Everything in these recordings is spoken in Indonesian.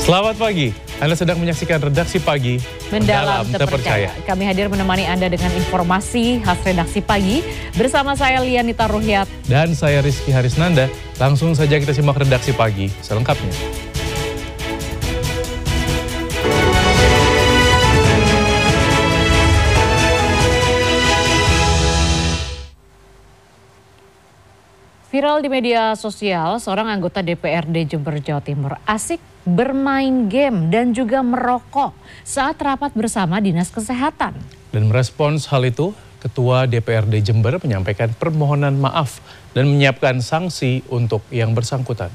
Selamat pagi, Anda sedang menyaksikan Redaksi Pagi Mendalam Terpercaya. Kami hadir menemani Anda dengan informasi khas Redaksi Pagi bersama saya Lianita Ruhyat. Dan saya Rizky Harisnanda. Langsung saja kita simak Redaksi Pagi selengkapnya. Viral di media sosial, seorang anggota DPRD Jember, Jawa Timur asik bermain game dan juga merokok saat rapat bersama Dinas Kesehatan. Dan merespons hal itu, Ketua DPRD Jember menyampaikan permohonan maaf dan menyiapkan sanksi untuk yang bersangkutan.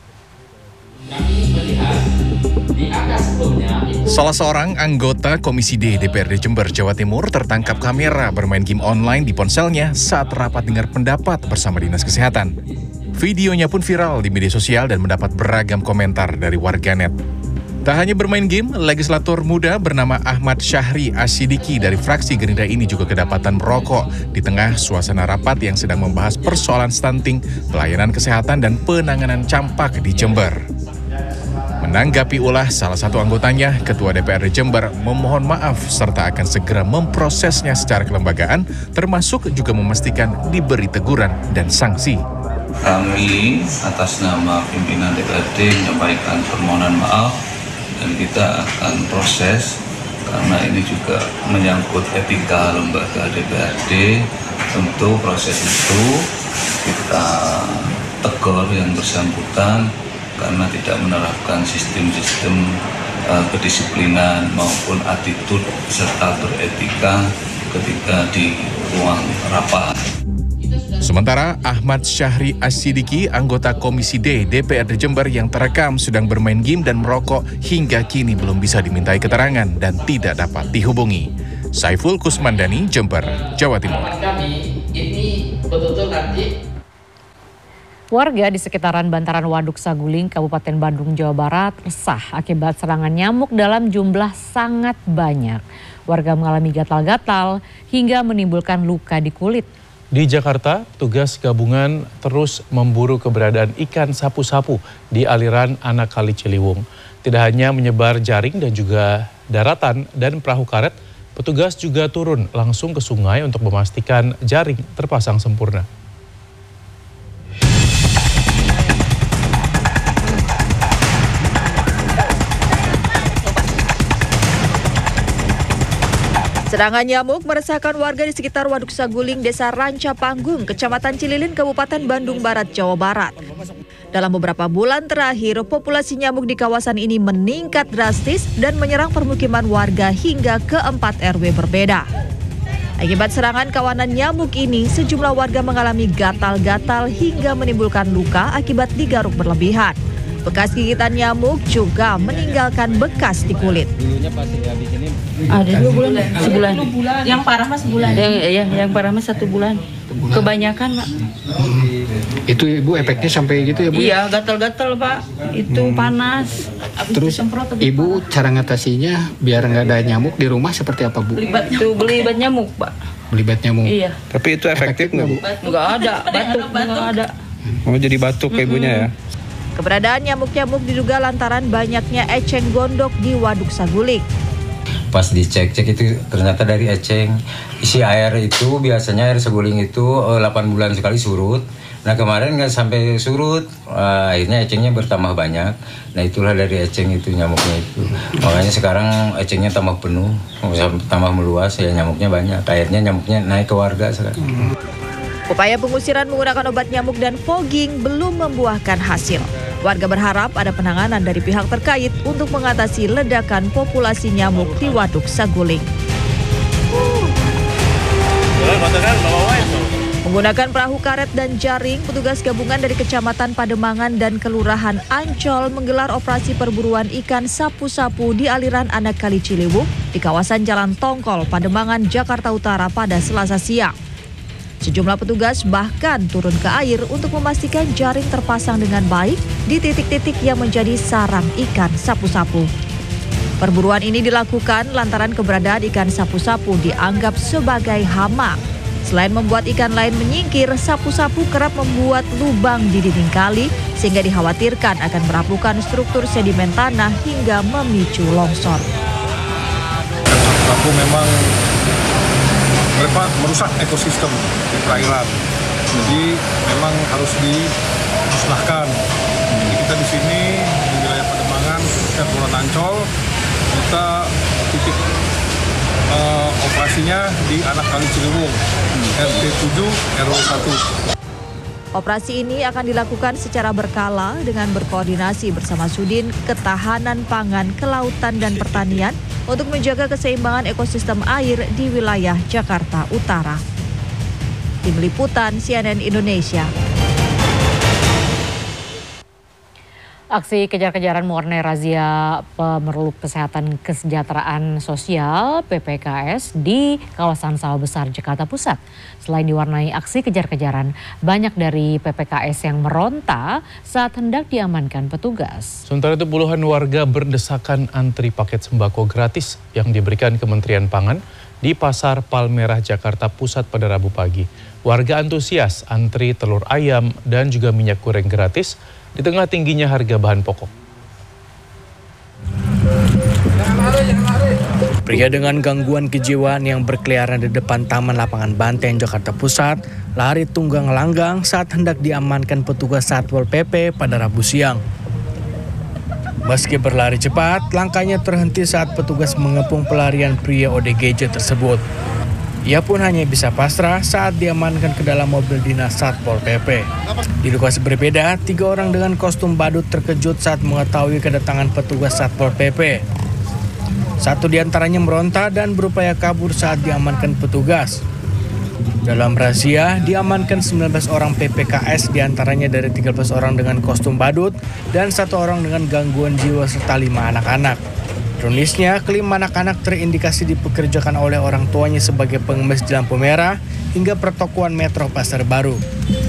Kami melihat di angka sebelumnya salah seorang anggota Komisi D DPRD Jember, Jawa Timur tertangkap kamera bermain game online di ponselnya saat rapat dengar pendapat bersama Dinas Kesehatan. Videonya pun viral di media sosial dan mendapat beragam komentar dari warganet. Tak hanya bermain game, legislator muda bernama Ahmad Syahri Asidiki dari fraksi Gerindra ini juga kedapatan merokok di tengah suasana rapat yang sedang membahas persoalan stunting, pelayanan kesehatan dan penanganan campak di Jember. Menanggapi ulah salah satu anggotanya, Ketua DPRD Jember memohon maaf serta akan segera memprosesnya secara kelembagaan, termasuk juga memastikan diberi teguran dan sanksi. Kami atas nama pimpinan DPRD menyampaikan permohonan maaf dan kita akan proses karena ini juga menyangkut etika lembaga DPRD. Tentu proses itu kita tegur yang bersangkutan karena tidak menerapkan sistem-sistem kedisiplinan maupun attitude serta beretika ketika di ruang rapat. Sementara Ahmad Syahri Asidiki, anggota Komisi D DPRD Jember yang terekam sedang bermain game dan merokok hingga kini belum bisa dimintai keterangan dan tidak dapat dihubungi. Saiful Kusmandani, Jember, Jawa Timur. kami ini betul-betul nanti Warga di sekitaran bantaran Waduk Saguling, Kabupaten Bandung, Jawa Barat resah akibat serangan nyamuk dalam jumlah sangat banyak. Warga mengalami gatal-gatal hingga menimbulkan luka di kulit. Di Jakarta, petugas gabungan terus memburu keberadaan ikan sapu-sapu di aliran anak Kali Ciliwung. Tidak hanya menyebar jaring dan juga daratan dan perahu karet, petugas juga turun langsung ke sungai untuk memastikan jaring terpasang sempurna. Serangan nyamuk meresahkan warga di sekitar Waduk Saguling, Desa Ranca Panggung, Kecamatan Cililin, Kabupaten Bandung Barat, Jawa Barat. Dalam beberapa bulan terakhir, populasi nyamuk di kawasan ini meningkat drastis dan menyerang permukiman warga hingga ke 4 RW berbeda. Akibat serangan kawanan nyamuk ini, sejumlah warga mengalami gatal-gatal hingga menimbulkan luka akibat digaruk berlebihan. Bekas gigitan nyamuk juga meninggalkan bekas di kulit. Ada 2 bulan, sebulan. Yang parah mas sebulan. Yang parah mas 1 bulan. Kebanyakan Pak. Itu Ibu efeknya sampai gitu ya Bu? Iya, gatal-gatal Pak. Itu panas. Terus Ibu cara ngatasinya biar nggak ada nyamuk di rumah seperti apa Bu? Beli bat nyamuk Pak. Beli bat nyamuk. Iya. Tapi itu efektif nggak Bu? Nggak ada, batuk nggak ada. Oh jadi batuk ibunya ya? Keberadaan nyamuk-nyamuk diduga lantaran banyaknya eceng gondok di Waduk Saguling. Pas dicek-cek itu ternyata dari eceng. Isi air itu biasanya air Saguling itu 8 bulan sekali surut. Nah kemarin nggak sampai surut, akhirnya ecengnya bertambah banyak. Nah itulah dari eceng itu nyamuknya itu. Makanya sekarang ecengnya tambah penuh, tambah meluas ya nyamuknya banyak. Akhirnya nyamuknya naik ke warga sekarang. Upaya pengusiran menggunakan obat nyamuk dan fogging belum membuahkan hasil. Warga berharap ada penanganan dari pihak terkait untuk mengatasi ledakan populasi nyamuk di Waduk Saguling. Menggunakan perahu karet dan jaring, petugas gabungan dari Kecamatan Pademangan dan Kelurahan Ancol menggelar operasi perburuan ikan sapu-sapu di aliran anak Kali Ciliwung di kawasan Jalan Tongkol, Pademangan, Jakarta Utara pada Selasa siang. Sejumlah petugas bahkan turun ke air untuk memastikan jaring terpasang dengan baik di titik-titik yang menjadi sarang ikan sapu-sapu. Perburuan ini dilakukan lantaran keberadaan ikan sapu-sapu dianggap sebagai hama. Selain membuat ikan lain menyingkir, sapu-sapu kerap membuat lubang di dinding kali sehingga dikhawatirkan akan merapuhkan struktur sedimen tanah hingga memicu longsor. Sapu memang merusak ekosistem di perairan. Jadi memang harus dimusnahkan. Jadi kita di sini di wilayah Pademangan, khususnya Pulau Ancol, kita titik operasinya di Anak Kali Ciliwung, RT 7 RW 1. Operasi ini akan dilakukan secara berkala dengan berkoordinasi bersama Sudin Ketahanan Pangan, Kelautan dan Pertanian untuk menjaga keseimbangan ekosistem air di wilayah Jakarta Utara. Tim Liputan CNN Indonesia. Aksi kejar-kejaran mewarnai razia pemerlu kesehatan kesejahteraan sosial PPKS di kawasan Sawah Besar Jakarta Pusat. Selain diwarnai aksi kejar-kejaran, banyak dari PPKS yang meronta saat hendak diamankan petugas. Sementara itu puluhan warga berdesakan antri paket sembako gratis yang diberikan Kementerian Pangan di Pasar Palmerah Jakarta Pusat pada Rabu pagi. Warga antusias antri telur ayam dan juga minyak goreng gratis di tengah tingginya harga bahan pokok. Pria dengan gangguan kejiwaan yang berkeliaran di depan Taman Lapangan Banteng, Jakarta Pusat, lari tunggang langgang saat hendak diamankan petugas Satpol PP pada Rabu siang. Meski berlari cepat, langkahnya terhenti saat petugas mengepung pelarian pria ODGJ tersebut. Ia pun hanya bisa pasrah saat diamankan ke dalam mobil dinas Satpol PP. Di lokasi berbeda, 3 orang dengan kostum badut terkejut saat mengetahui kedatangan petugas Satpol PP. Satu di antaranya meronta dan berupaya kabur saat diamankan petugas. Dalam razia, diamankan 19 orang PPKS, diantaranya dari 13 orang dengan kostum badut dan 1 orang dengan gangguan jiwa serta 5 anak-anak. Ironisnya, kelima anak-anak terindikasi dipekerjakan oleh orang tuanya sebagai pengemis di lampu merah hingga pertokoan Metro Pasar Baru.